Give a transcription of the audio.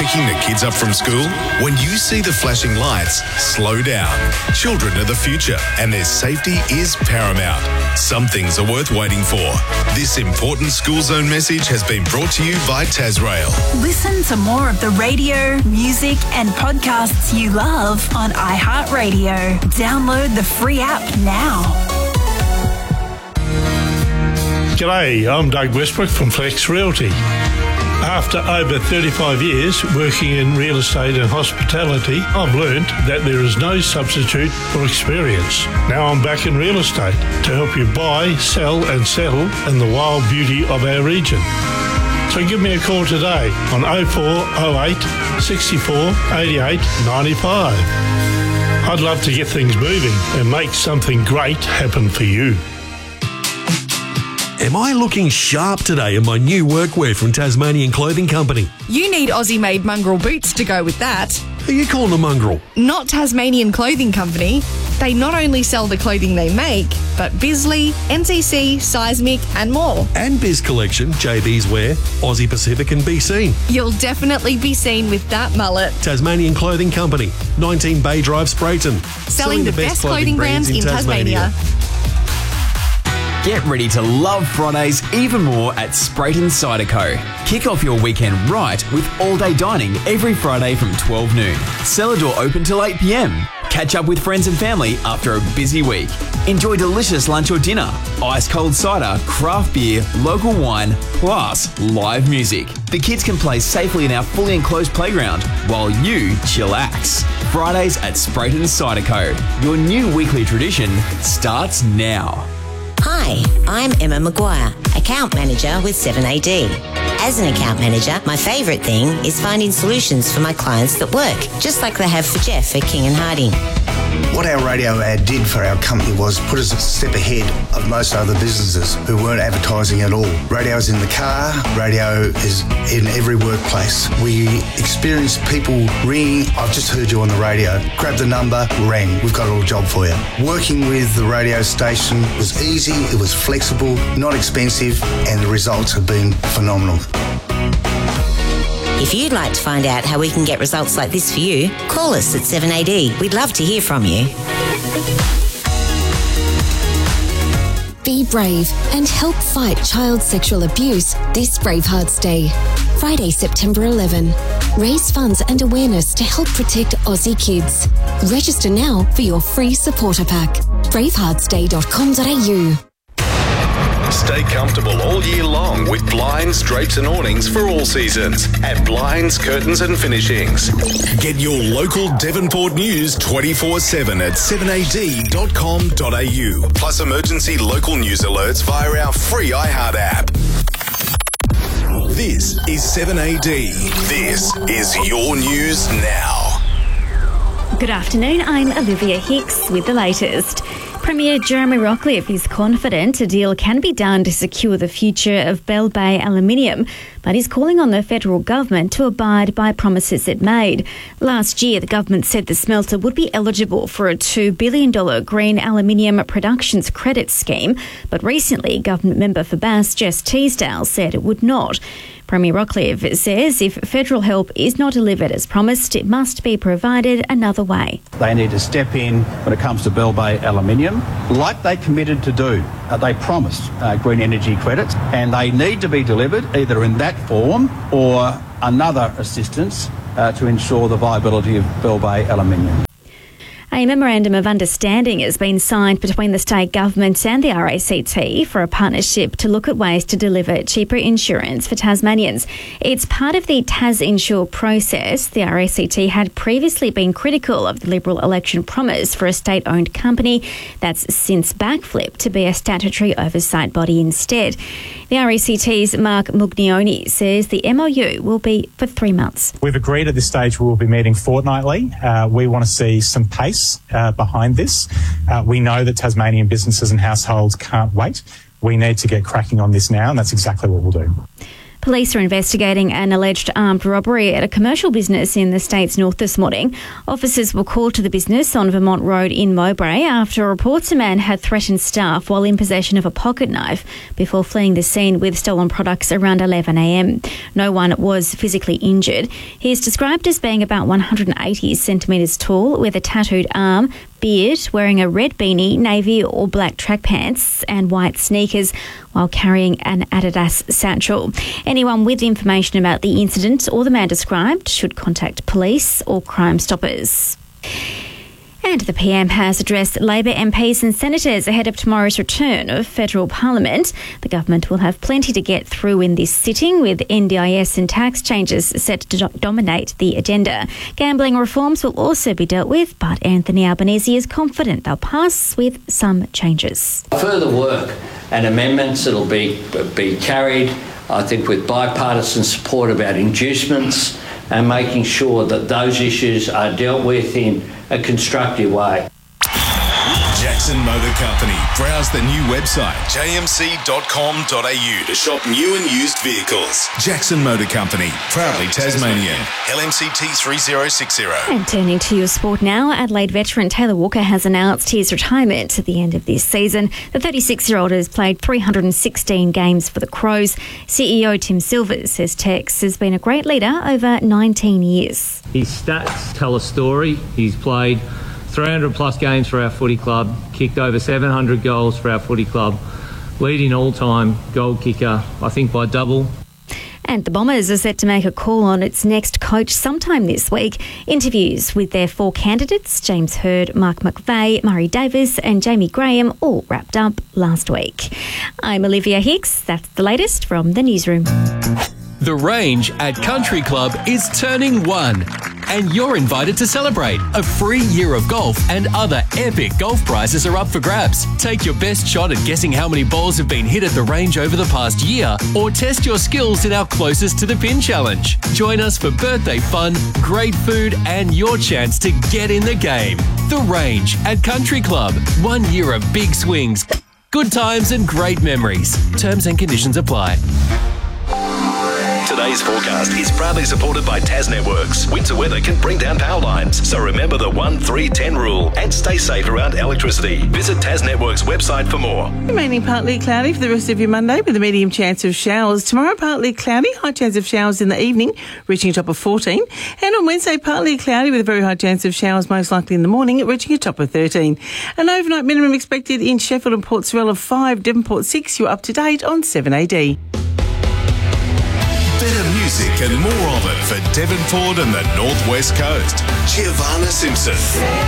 picking the kids up from school? When you see the flashing lights, slow down. Children are the future and their safety is paramount. Some things are worth waiting for. This important school zone message has been brought to you by Tasrail. Listen to more of the radio, music and podcasts you love on iHeartRadio. Download the free app now. G'day, I'm Doug Westbrook from Flex Realty. After over 35 years working in real estate and hospitality, I've learned that there is no substitute for experience. Now I'm back in real estate to help you buy, sell and settle in the wild beauty of our region. So give me a call today on 0408 64 88 95. I'd love to get things moving and make something great happen for you. Am I looking sharp today in my new workwear from Tasmanian Clothing Company? You need Aussie-made mongrel boots to go with that. Who are you calling a mongrel? Not Tasmanian Clothing Company. They not only sell the clothing they make, but Bisley, NCC, Seismic and more. And Biz Collection, JB's Wear, Aussie Pacific and Be Seen. You'll definitely be seen with that mullet. Tasmanian Clothing Company, 19 Bay Drive, Sprayton. Selling the best clothing brands in Tasmania. Get ready to love Fridays even more at Sprayton Cider Co. Kick off your weekend right with all-day dining every Friday from 12 noon. Cellar door open till 8 p.m. Catch up with friends and family after a busy week. Enjoy delicious lunch or dinner, ice-cold cider, craft beer, local wine, plus live music. The kids can play safely in our fully enclosed playground while you chillax. Fridays at Sprayton Cider Co. Your new weekly tradition starts now. Hi, I'm Emma Maguire, Account Manager with 7AD. As an account manager, my favourite thing is finding solutions for my clients that work, just like they have for Jeff at King & Harding. What our radio ad did for our company was put us a step ahead of most other businesses who weren't advertising at all. Radio's in the car, radio is in every workplace. We experienced people ringing, I've just heard you on the radio, grab the number, rang, we've got a little job for you. Working with the radio station was easy, it was flexible, not expensive, and the results have been phenomenal. If you'd like to find out how we can get results like this for you, call us at 7AD. We'd love to hear from you. Be brave and help fight child sexual abuse this Bravehearts Day. Friday, September 11. Raise funds and awareness to help protect Aussie kids. Register now for your free supporter pack. braveheartsday.com.au. Stay comfortable all year long with blinds, drapes and awnings for all seasons at Blinds, Curtains and Finishings. Get your local Devonport news 24/7 at 7ad.com.au. Plus emergency local news alerts via our free iHeart app. This is 7AD. This is your news now. Good afternoon, I'm Olivia Hicks with the latest. Premier Jeremy Rockliff is confident a deal can be done to secure the future of Bell Bay Aluminium, but he's calling on the federal government to abide by promises it made. Last year, the government said the smelter would be eligible for a $2 billion green aluminium productions credit scheme, but recently, government member for Bass, Jess Teasdale, said it would not. Premier Rockliff says if federal help is not delivered as promised, it must be provided another way. They need to step in when it comes to Bell Bay Aluminium, like they committed to do. They promised green energy credits, and they need to be delivered either in that form or another assistance to ensure the viability of Bell Bay Aluminium. A memorandum of understanding has been signed between the state government and the RACT for a partnership to look at ways to deliver cheaper insurance for Tasmanians. It's part of the TasInsure process. The RACT had previously been critical of the Liberal election promise for a state-owned company that's since backflipped to be a statutory oversight body instead. The RACT's Mark Mugnioni says the MOU will be for 3 months. We've agreed at this stage we will be meeting fortnightly. We want to see some pace behind this. We know that Tasmanian businesses and households can't wait. We need to get cracking on this now, and that's exactly what we'll do. Police are investigating an alleged armed robbery at a commercial business in the state's north this morning. Officers were called to the business on Vermont Road in Mowbray after reports a man had threatened staff while in possession of a pocket knife before fleeing the scene with stolen products around 11 a.m. No one was physically injured. He is described as being about 180 centimetres tall with a tattooed arm, beard, wearing a red beanie, navy or black track pants and white sneakers while carrying an Adidas satchel. Anyone with information about the incident or the man described should contact police or Crime Stoppers. And the PM has addressed Labor MPs and senators ahead of tomorrow's return of federal parliament. The government will have plenty to get through in this sitting, with NDIS and tax changes set to dominate the agenda. Gambling reforms will also be dealt with, but Anthony Albanese is confident they'll pass with some changes. Further work and amendments that'll be carried, I think, with bipartisan support about inducements and making sure that those issues are dealt with in a constructive way. Jackson Motor Company. Browse the new website, jmc.com.au, to shop new and used vehicles. Jackson Motor Company, proudly Tasmanian. LMCT 3060. And turning to your sport now, Adelaide veteran Taylor Walker has announced his retirement at the end of this season. The 36-year-old has played 316 games for the Crows. CEO Tim Silvers says Tex has been a great leader over 19 years. His stats tell a story. He's played 300 plus games for our footy club, kicked over 700 goals for our footy club, leading all-time goal kicker, I think by double. And the Bombers are set to make a call on its next coach sometime this week. Interviews with their 4 candidates, James Hird, Mark McVeigh, Murray Davis and Jamie Graham, all wrapped up last week. I'm Olivia Hicks. That's the latest from the newsroom. The Range at Country Club is turning 1. And you're invited to celebrate. A free year of golf and other epic golf prizes are up for grabs. Take your best shot at guessing how many balls have been hit at the range over the past year, or test your skills in our Closest to the Pin challenge. Join us for birthday fun, great food, and your chance to get in the game. The Range at Country Club. 1 year of big swings, good times and great memories. Terms and conditions apply. Today's forecast is proudly supported by Tas Networks. Winter weather can bring down power lines, so remember the 1-3-10 rule and stay safe around electricity. Visit Tas Networks' website for more. Remaining partly cloudy for the rest of your Monday with a medium chance of showers. Tomorrow, partly cloudy, high chance of showers in the evening, reaching a top of 14. And on Wednesday, partly cloudy with a very high chance of showers, most likely in the morning, reaching a top of 13. An overnight minimum expected in Sheffield and Port Sorell of 5, Devonport 6. You're up to date on 7AD. Better music and more of it for Devonport and the Northwest Coast. Giovanna Simpson.